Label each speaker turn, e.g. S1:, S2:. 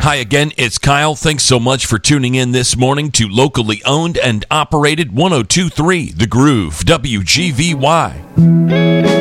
S1: Hi again, it's Kyle. Thanks so much for tuning in this morning to locally owned and operated 102.3 The Groove, WGVY.